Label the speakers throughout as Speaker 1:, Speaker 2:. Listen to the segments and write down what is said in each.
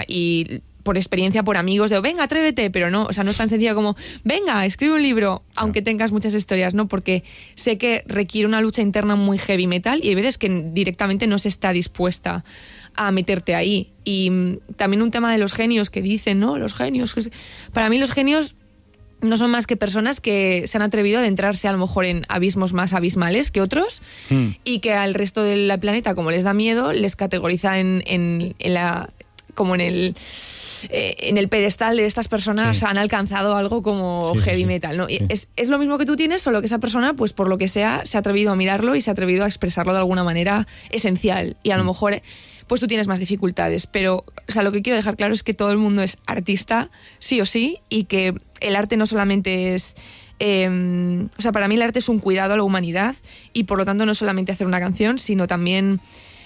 Speaker 1: y por experiencia, por amigos, de venga, atrévete, pero no, o sea, no es tan sencillo como venga, escribe un libro, aunque tengas muchas historias, ¿no? Porque sé que requiere una lucha interna muy heavy metal y hay veces que directamente no se está dispuesta a meterte ahí. Y también un tema de los genios que dicen, ¿no? Los genios, para mí los genios no son más que personas que se han atrevido a adentrarse a lo mejor en abismos más abismales que otros y que al resto del planeta, como les da miedo, les categoriza en el pedestal de estas personas han alcanzado algo como heavy metal, ¿no? Sí. Es lo mismo que tú tienes, solo que esa persona, pues por lo que sea, se ha atrevido a mirarlo y se ha atrevido a expresarlo de alguna manera esencial. Y a lo mejor pues tú tienes más dificultades, pero o sea, lo que quiero dejar claro es que todo el mundo es artista, sí o sí, y que el arte no solamente es... o sea, para mí el arte es un cuidado a la humanidad y por lo tanto no solamente hacer una canción, sino también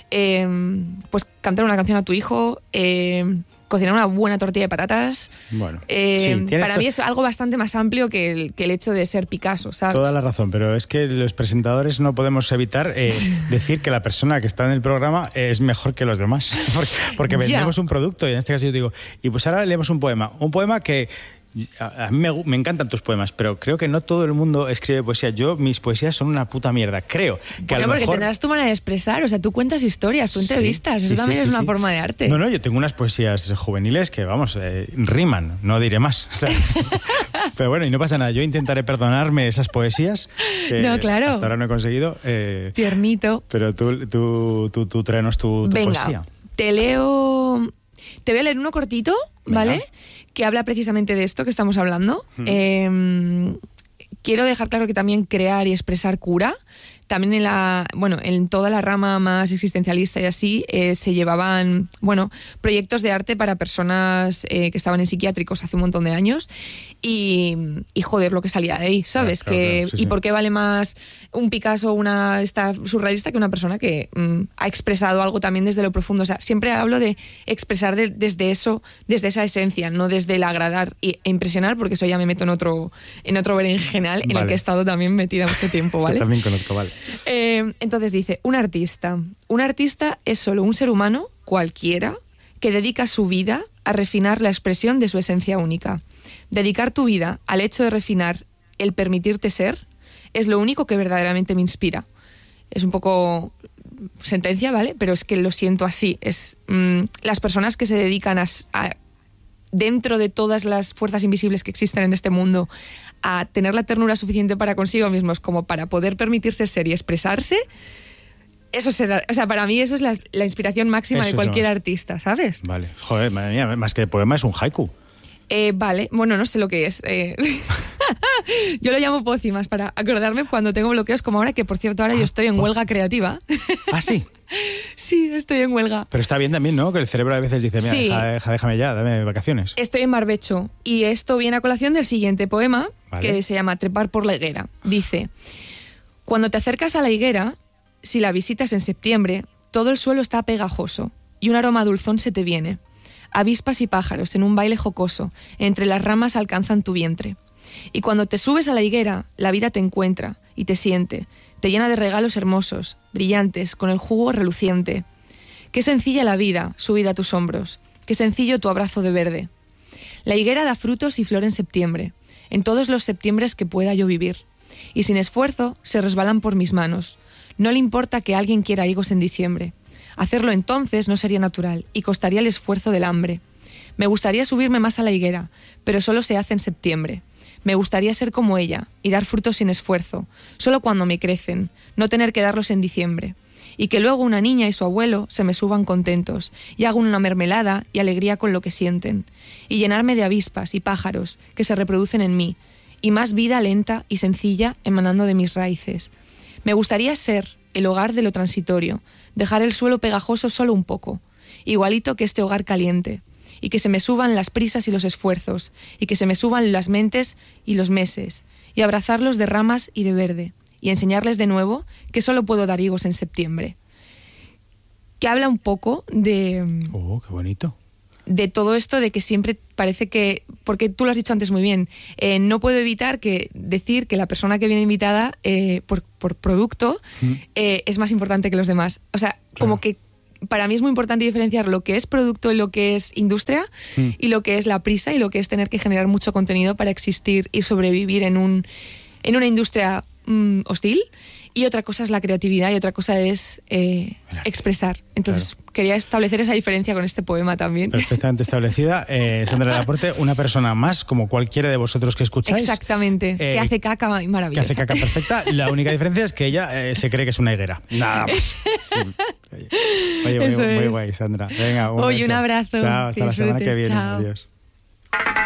Speaker 1: pues cantar una canción a tu hijo, cocinar una buena tortilla de patatas.
Speaker 2: Bueno,
Speaker 1: para mí es algo bastante más amplio que el hecho de ser Picasso, ¿sabes?
Speaker 2: Toda la razón, pero es que los presentadores no podemos evitar decir que la persona que está en el programa es mejor que los demás, porque vendemos un producto y en este caso yo digo, y pues ahora leemos un poema que a mí me encantan tus poemas, pero creo que no todo el mundo escribe poesía. Mis poesías son una puta mierda. Creo que a lo mejor...
Speaker 1: porque tendrás tu manera de expresar, o sea, tú cuentas historias, tú entrevistas, eso también es una forma de arte.
Speaker 2: No, yo tengo unas poesías juveniles que, vamos, riman, no diré más. O sea, pero bueno, y no pasa nada, yo intentaré perdonarme esas poesías que hasta ahora no he conseguido.
Speaker 1: Tiernito.
Speaker 2: Pero tú tráenos tu poesía.
Speaker 1: Te leo... Te voy a leer uno cortito, ¿vale? Que habla precisamente de esto que estamos hablando. Quiero dejar claro que también crear y expresar cura. También en toda la rama más existencialista y así se llevaban, proyectos de arte para personas que estaban en psiquiátricos hace un montón de años y joder, lo que salía de ahí, ¿sabes?
Speaker 2: Claro,
Speaker 1: ¿Y por qué vale más un Picasso, esta surrealista, que una persona que ha expresado algo también desde lo profundo? O sea, siempre hablo de expresar desde eso, desde esa esencia, no desde el agradar e impresionar, porque eso ya me meto en otro berenjenal en el que he estado también metida mucho tiempo, ¿vale?
Speaker 2: Yo también conozco, vale.
Speaker 1: Entonces dice, un artista es solo un ser humano cualquiera que dedica su vida a refinar la expresión de su esencia única. Dedicar tu vida al hecho de refinar el permitirte ser es lo único que verdaderamente me inspira. Es un poco sentencia, ¿vale? Pero es que lo siento así. Es las personas que se dedican a dentro de todas las fuerzas invisibles que existen en este mundo, a tener la ternura suficiente para consigo mismos como para poder permitirse ser y expresarse, eso será, o sea, para mí eso es la inspiración máxima de cualquier artista, ¿sabes?
Speaker 2: Vale, joder, madre mía, más que poema es un haiku.
Speaker 1: Vale, no sé lo que es. Yo lo llamo pócimas para acordarme cuando tengo bloqueos, como ahora, que por cierto ahora yo estoy en huelga creativa.
Speaker 2: ¿Ah, sí?
Speaker 1: Sí, estoy en huelga.
Speaker 2: Pero está bien también, ¿no? Que el cerebro a veces dice, mira, déjame ya, dame vacaciones.
Speaker 1: Estoy en barbecho y esto viene a colación del siguiente poema, que se llama Trepar por la higuera. Dice, cuando te acercas a la higuera, si la visitas en septiembre, todo el suelo está pegajoso y un aroma dulzón se te viene. Avispas y pájaros en un baile jocoso, entre las ramas alcanzan tu vientre. Y cuando te subes a la higuera, la vida te encuentra y te siente, te llena de regalos hermosos, brillantes, con el jugo reluciente. Qué sencilla la vida, subida a tus hombros, qué sencillo tu abrazo de verde. La higuera da frutos y flor en septiembre, en todos los septiembres que pueda yo vivir. Y sin esfuerzo se resbalan por mis manos. No le importa que alguien quiera higos en diciembre. Hacerlo entonces no sería natural y costaría el esfuerzo del hambre. Me gustaría subirme más a la higuera, pero solo se hace en septiembre. Me gustaría ser como ella y dar frutos sin esfuerzo, solo cuando me crecen, no tener que darlos en diciembre. Y que luego una niña y su abuelo se me suban contentos y hagan una mermelada y alegría con lo que sienten. Y llenarme de avispas y pájaros que se reproducen en mí, y más vida lenta y sencilla emanando de mis raíces. Me gustaría ser el hogar de lo transitorio, dejar el suelo pegajoso solo un poco, igualito que este hogar caliente, y que se me suban las prisas y los esfuerzos, y que se me suban las mentes y los meses, y abrazarlos de ramas y de verde, y enseñarles de nuevo que solo puedo dar higos en septiembre. Que habla un poco de...
Speaker 2: ¡Oh, qué bonito!
Speaker 1: De todo esto, de que siempre parece que, porque tú lo has dicho antes muy bien, no puedo evitar decir que la persona que viene invitada por producto es más importante que los demás. O sea, claro. Como que para mí es muy importante diferenciar lo que es producto y lo que es industria, y lo que es la prisa y lo que es tener que generar mucho contenido para existir y sobrevivir en una industria hostil. Y otra cosa es la creatividad y otra cosa es expresar. Entonces, quería establecer esa diferencia con este poema también.
Speaker 2: Perfectamente establecida. Sandra Laporte, una persona más, como cualquiera de vosotros que escucháis.
Speaker 1: Exactamente, que hace caca maravillosa.
Speaker 2: Que hace caca perfecta. La única diferencia es que ella se cree que es una higuera. Nada más. Sí. Oye, muy guay, Sandra. Venga, un beso.
Speaker 1: Un abrazo.
Speaker 2: Chao, hasta la semana que viene.
Speaker 1: Chao.
Speaker 2: Adiós.